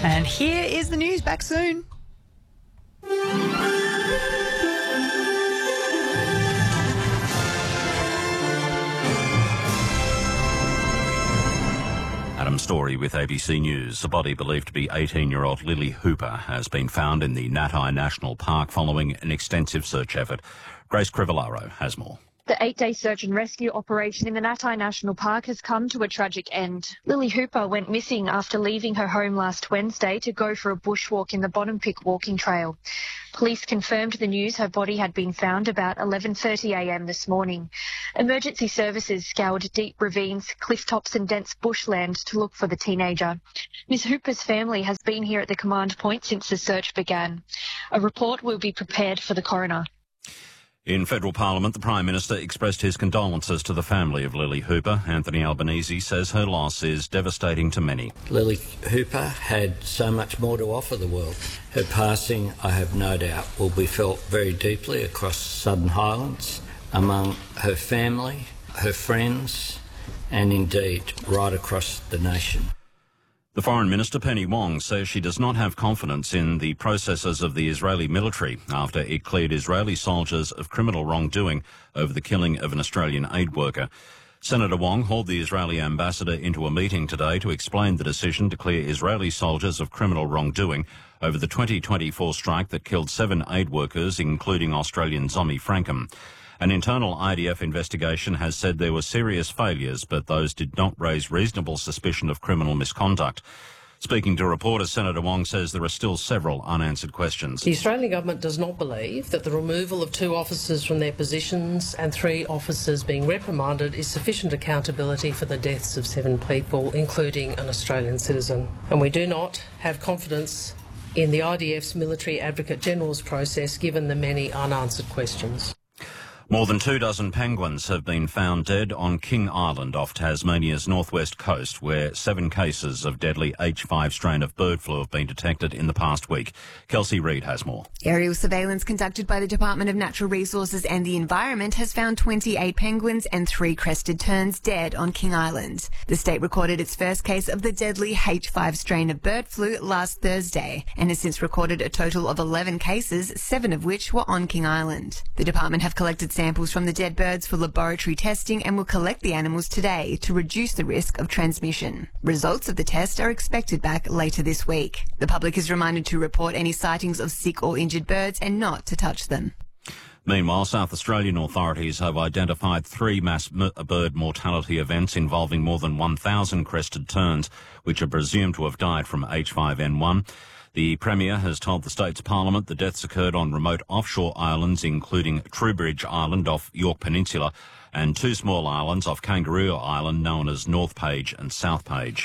And here is the news. Back soon. Adam Story with ABC News. A body believed to be 18-year-old Lily Hooper has been found in the Natai National Park following an extensive search effort. Grace Crivellaro has more. The 8-day search and rescue operation in the Natai National Park has come to a tragic end. Lily Hooper went missing after leaving her home last Wednesday to go for a bushwalk in the Bottompick walking trail. Police confirmed the news her body had been found about 11:30am this morning. Emergency services scoured deep ravines, cliff tops and dense bushland to look for the teenager. Ms Hooper's family has been here at the command point since the search began. A report will be prepared for the coroner. In federal parliament, the Prime Minister expressed his condolences to the family of Lily Hooper. Anthony Albanese says her loss is devastating to many. Lily Hooper had so much more to offer the world. Her passing, I have no doubt, will be felt very deeply across Southern Highlands, among her family, her friends, and indeed right across the nation. The Foreign Minister, Penny Wong, says she does not have confidence in the processes of the Israeli military after it cleared Israeli soldiers of criminal wrongdoing over the killing of an Australian aid worker. Senator Wong hauled the Israeli ambassador into a meeting today to explain the decision to clear Israeli soldiers of criminal wrongdoing over the 2024 strike that killed 7 aid workers, including Australian Zomi Frankham. An internal IDF investigation has said there were serious failures, but those did not raise reasonable suspicion of criminal misconduct. Speaking to reporters, Senator Wong says there are still several unanswered questions. The Australian government does not believe that the removal of 2 officers from their positions and 3 officers being reprimanded is sufficient accountability for the deaths of 7 people, including an Australian citizen. And we do not have confidence in the IDF's Military Advocate General's process, given the many unanswered questions. More than 24 penguins have been found dead on King Island off Tasmania's northwest coast, where 7 cases of deadly H5 strain of bird flu have been detected in the past week. Kelsey Reid has more. Aerial surveillance conducted by the Department of Natural Resources and the Environment has found 28 penguins and 3 crested terns dead on King Island. The state recorded its first case of the deadly H5 strain of bird flu last Thursday and has since recorded a total of 11 cases, 7 of which were on King Island. The department have collected samples from the dead birds for laboratory testing and will collect the animals today to reduce the risk of transmission. Results of the test are expected back later this week. The public is reminded to report any sightings of sick or injured birds and not to touch them. Meanwhile, South Australian authorities have identified 3 mass bird mortality events involving more than 1,000 crested terns, which are presumed to have died from H5N1. The Premier has told the state's parliament the deaths occurred on remote offshore islands, including Trowbridge Island off York Peninsula and 2 small islands off Kangaroo Island known as North Page and South Page.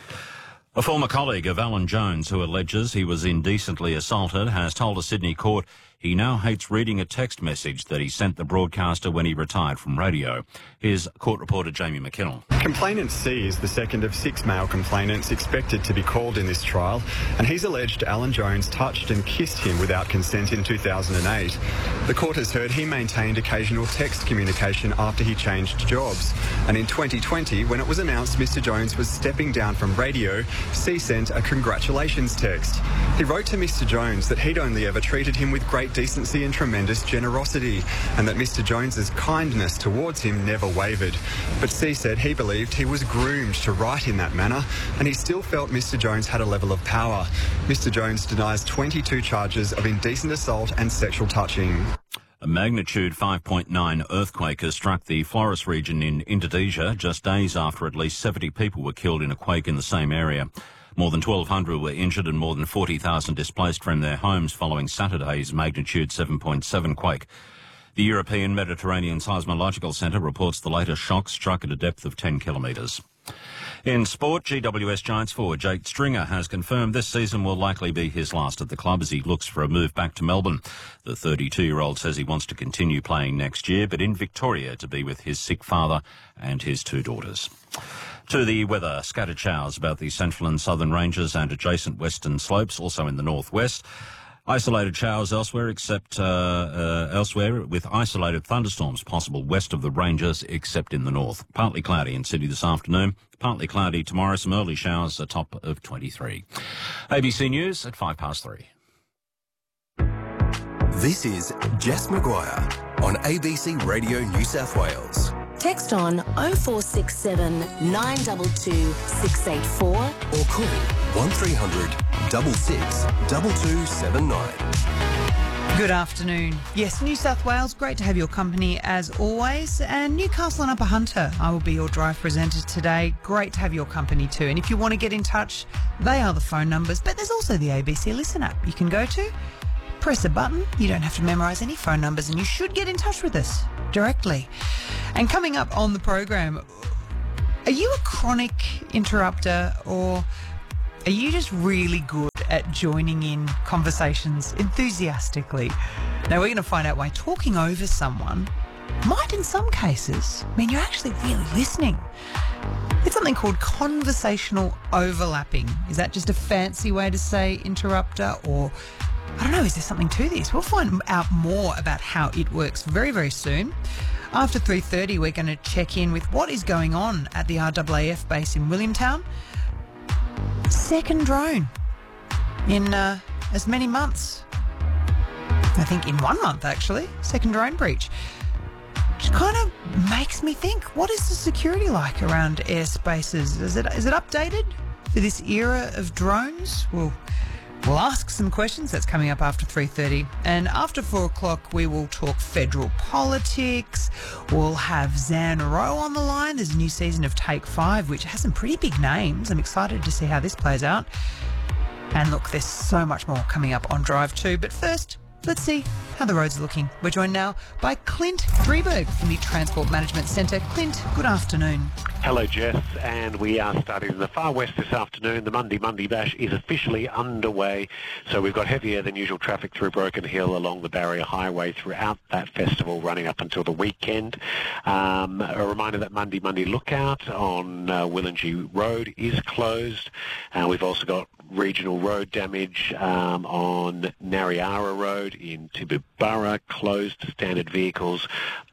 A former colleague of Alan Jones, who alleges he was indecently assaulted, has told a Sydney court he now hates reading a text message that he sent the broadcaster when he retired from radio. Here's court reporter Jamie McKinnell. Complainant C is the second of 6 male complainants expected to be called in this trial, and he's alleged Alan Jones touched and kissed him without consent in 2008. The court has heard he maintained occasional text communication after he changed jobs, and in 2020, when it was announced Mr Jones was stepping down from radio, C sent a congratulations text. He wrote to Mr Jones that he'd only ever treated him with great decency and tremendous generosity, and that Mr Jones's kindness towards him never wavered. But C said he believed he was groomed to write in that manner, and he still felt Mr Jones had a level of power. Mr Jones denies 22 charges of indecent assault and sexual touching. A magnitude 5.9 earthquake has struck the Flores region in Indonesia just days after at least 70 people were killed in a quake in the same area. More than 1,200 were injured and more than 40,000 displaced from their homes following Saturday's magnitude 7.7 quake. The European Mediterranean Seismological Centre reports the latest shock struck at a depth of 10 kilometres. In sport, GWS Giants forward Jake Stringer has confirmed this season will likely be his last at the club as he looks for a move back to Melbourne. The 32-year-old says he wants to continue playing next year, but in Victoria to be with his sick father and his 2 daughters. To the weather, scattered showers about the central and southern ranges and adjacent western slopes, also in the northwest. Isolated showers elsewhere, except elsewhere, with isolated thunderstorms possible west of the ranges, except in the north. Partly cloudy in Sydney this afternoon. Partly cloudy tomorrow. Some early showers, a top of 23. ABC News at 3:05. This is Jess McGuire on ABC Radio New South Wales. Text on 0467 922 684 or call 1300 66 2279. Good afternoon. Yes, New South Wales, great to have your company as always. And Newcastle and Upper Hunter, I will be your drive presenter today. Great to have your company too. And if you want to get in touch, they are the phone numbers. But there's also the ABC Listen app you can go to. Press a button. You don't have to memorise any phone numbers and you should get in touch with us directly. And coming up on the program, are you a chronic interrupter or are you just really good at joining in conversations enthusiastically? Now, we're going to find out why talking over someone might, in some cases, mean you're actually really listening. It's something called conversational overlapping. Is that just a fancy way to say interrupter, or I don't know, is there something to this? We'll find out more about how it works very, very soon. After 3:30, we're going to check in with what is going on at the RAAF base in Williamtown. Second drone in as many months. I think in 1 month, actually. Second drone breach. Which kind of makes me think, what is the security like around airspaces? Is it updated for this era of drones? We'll ask some questions. That's coming up after 3:30. And after 4 o'clock, we will talk federal politics. We'll have Zan Rowe on the line. There's a new season of Take 5, which has some pretty big names. I'm excited to see how this plays out. And look, there's so much more coming up on Drive 2. But first, let's see how the roads are looking. We're joined now by Clint Drieberg from the Transport Management Centre. Clint, good afternoon. Hello, Jess, and we are starting in the far west this afternoon. The Monday Bash is officially underway, so we've got heavier than usual traffic through Broken Hill along the Barrier Highway throughout that festival running up until the weekend. A reminder that Monday Lookout on Willenji Road is closed. We've also got regional road damage on Narriara Road in Tibooburra, closed to standard vehicles,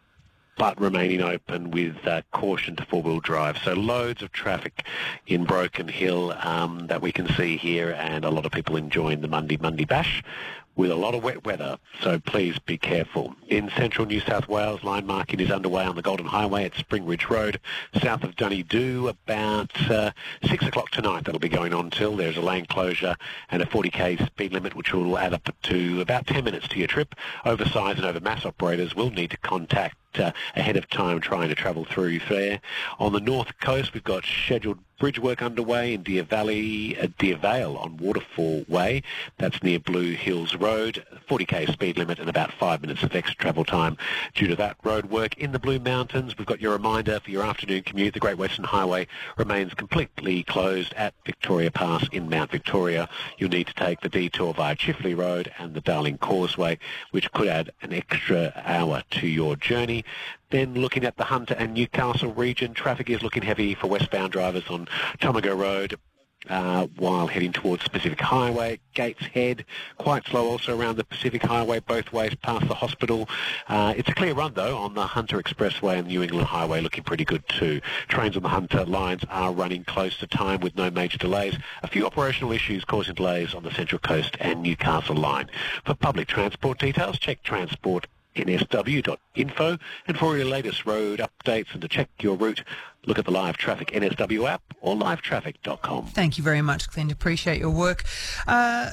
but remaining open with caution to four-wheel drive. So loads of traffic in Broken Hill that we can see here, and a lot of people enjoying the Monday Bash with a lot of wet weather, so please be careful. In central New South Wales, line marking is underway on the Golden Highway at Spring Ridge Road, south of Dunedoo, about 6 o'clock tonight. That'll be going on till there's a lane closure and a 40k speed limit, which will add up to about 10 minutes to your trip. Oversize and overmass operators will need to contact ahead of time trying to travel through there. On the north coast, we've got scheduled bridge work underway in Deer Vale on Waterfall Way. That's near Blue Hills Road. 40k speed limit and about 5 minutes of extra travel time due to that road work. In the Blue Mountains, we've got your reminder for your afternoon commute. The Great Western Highway remains completely closed at Victoria Pass in Mount Victoria. You'll need to take the detour via Chifley Road and the Darling Causeway, which could add an extra hour to your journey. Then looking at the Hunter and Newcastle region, traffic is looking heavy for westbound drivers on Tomago Road while heading towards Pacific Highway. Gates Head, quite slow also around the Pacific Highway, both ways past the hospital. It's a clear run, though, on the Hunter Expressway and New England Highway, looking pretty good too. Trains on the Hunter lines are running close to time with no major delays. A few operational issues causing delays on the Central Coast and Newcastle line. For public transport details, check transport.nsw.info, and for your latest road updates and to check your route, look at the Live Traffic NSW app or livetraffic.com. Thank you very much, Clint. Appreciate your work. Are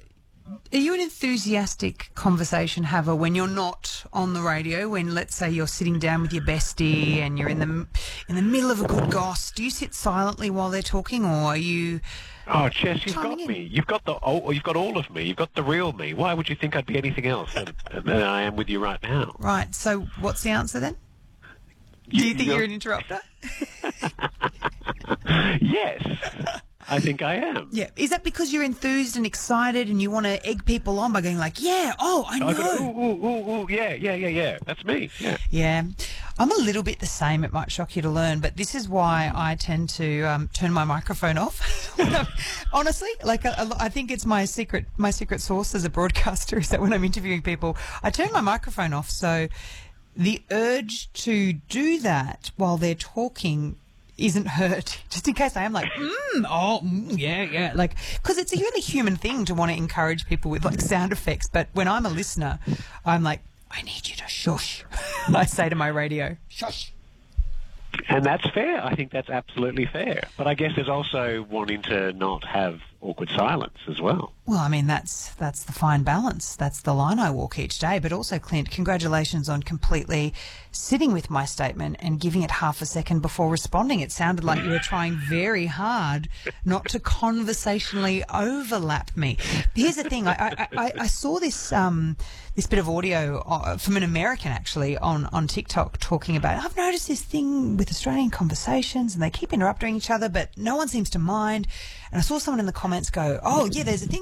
you an enthusiastic conversation haver when you're not on the radio? When, let's say, you're sitting down with your bestie and you're in the middle of a good goss, do you sit silently while they're talking, or are you? Oh, Jess, you've got me. You've got all of me. You've got the real me. Why would you think I'd be anything else than I am with you right now? Right. So, what's the answer then? Do you think you're an interrupter? Yes. I think I am. Yeah. Is that because you're enthused and excited and you want to egg people on by going like, yeah, oh, I know. Ooh, yeah. That's me. Yeah. Yeah. I'm a little bit the same. It might shock you to learn, but this is why I tend to turn my microphone off. Honestly, like I think it's my secret sauce as a broadcaster is that when I'm interviewing people, I turn my microphone off. So the urge to do that while they're talking isn't heard, just in case I am like, yeah, like, because it's a really human thing to want to encourage people with like sound effects. But when I'm a listener, I'm like, I need you to shush. I say to my radio, shush. And that's fair. I think that's absolutely fair. But I guess there's also wanting to not have awkward silence as well. Well, I mean, that's the fine balance. That's the line I walk each day. But also, Clint, congratulations on completely sitting with my statement and giving it half a second before responding. It sounded like you were trying very hard not to conversationally overlap me. Here's the thing. I saw this this bit of audio from an American, actually, on TikTok talking about, I've noticed this thing with Australian conversations and they keep interrupting each other, but no one seems to mind. And I saw someone in the comments go, oh, yeah, there's a thing